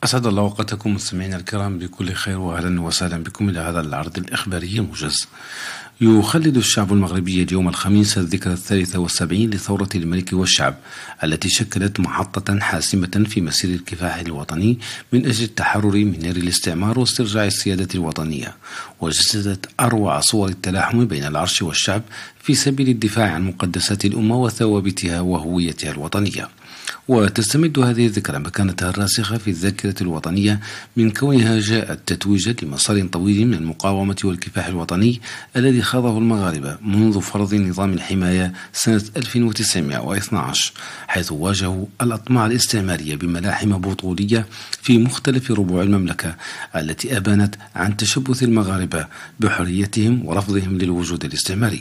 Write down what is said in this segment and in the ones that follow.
أسعد الله أوقاتكم مستمعينا الكرام بكل خير، وأهلا وسهلا بكم إلى هذا العرض الإخباري الموجز. يخلد الشعب المغربي اليوم الخميس الذكرى 73 لثورة الملك والشعب، التي شكلت محطة حاسمة في مسير الكفاح الوطني من أجل التحرر من نار الاستعمار واسترجاع السيادة الوطنية، وجسدت أروع صور التلاحم بين العرش والشعب في سبيل الدفاع عن مقدسات الأمة وثوابتها وهويتها الوطنية. وتستمد هذه الذكرى مكانتها الراسخة في الذاكرة الوطنية من كونها جاءت تتويجا لمسار طويل من المقاومة والكفاح الوطني الذي خاضه المغاربة منذ فرض نظام الحماية سنة 1912، حيث واجهوا الأطماع الاستعمارية بملاحم بطولية في مختلف ربوع المملكة التي أبانت عن تشبث المغاربة بحريتهم ورفضهم للوجود الاستعماري.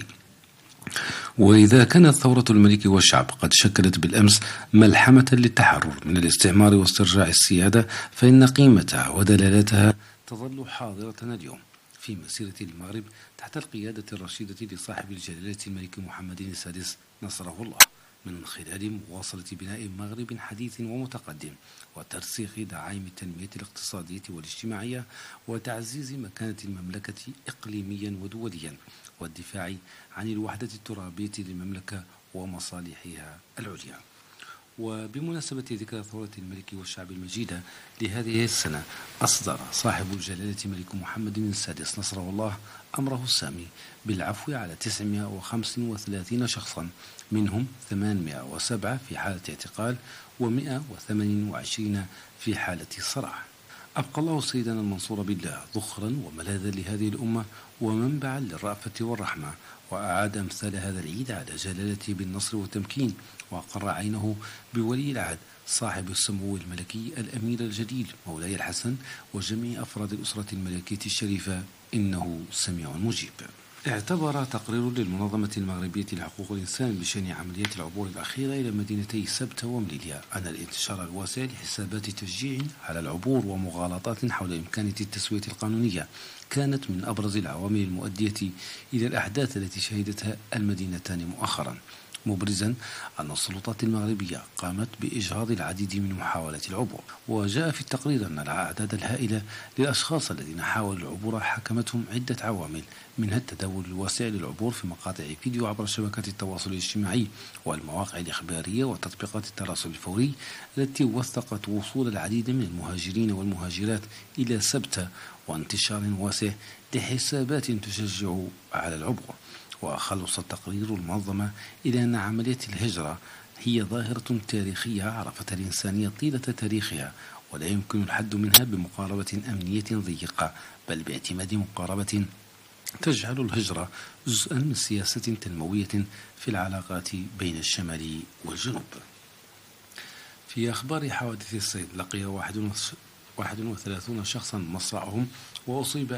وإذا كانت ثورة الملك والشعب قد شكلت بالأمس ملحمة للتحرر من الاستعمار واسترجاع السيادة، فإن قيمتها ودلالتها تظل حاضرة اليوم في مسيرة المغرب تحت القيادة الرشيدة لصاحب الجلالة الملك محمد السادس نصره الله، من خلال مواصلة بناء مغرب حديث ومتقدم وترسيخ دعائم التنمية الاقتصادية والاجتماعية وتعزيز مكانة المملكة إقليميا ودوليا، والدفاع عن الوحدة الترابية للمملكة ومصالحها العليا. وبمناسبة ذكرى ثورة الملك والشعب المجيدة لهذه السنة، أصدر صاحب الجلالة الملك محمد السادس نصره الله أمره السامي بالعفو على 935 شخصا، منهم 807 في حالة اعتقال و128 في حالة صراع. أبقى الله سيدنا المنصور بالله ذخرا وملاذا لهذه الأمة ومنبعا للرأفة والرحمة، وأعاد أمثال هذا العيد على جلالته بالنصر والتمكين، وقر عينه بولي العهد صاحب السمو الملكي الأمير الجليل مولاي الحسن وجميع أفراد الأسرة الملكية الشريفة، إنه سميع مجيب. اعتبر تقرير للمنظمة المغربية لحقوق الإنسان بشأن عمليات العبور الأخيرة إلى مدينتي سبتة ومليليا أن الانتشار الواسع لحسابات تشجيع على العبور ومغالطات حول إمكانية التسوية القانونية كانت من أبرز العوامل المؤدية إلى الأحداث التي شهدتها المدينتان مؤخرا، مبرزا أن السلطات المغربية قامت بإجهاض العديد من محاولات العبور. وجاء في التقرير أن الأعداد الهائلة للأشخاص الذين حاولوا العبور حكمتهم عدة عوامل، منها التداول الواسع للعبور في مقاطع فيديو عبر شبكات التواصل الاجتماعي والمواقع الإخبارية وتطبيقات التراسل الفوري التي وثقت وصول العديد من المهاجرين والمهاجرات إلى سبتة وانتشار واسع لحسابات تشجع على العبور. وخلص التقرير المنظمة إلى أن عملية الهجرة هي ظاهرة تاريخية عرفتها الإنسانية طيلة تاريخها، ولا يمكن الحد منها بمقاربة أمنية ضيقة، بل باعتماد مقاربة تجعل الهجرة جزءا من سياسة تنموية في العلاقات بين الشمال والجنوب. في أخبار حوادث الصيد، لقي 31 شخصا مصرعهم وأصيب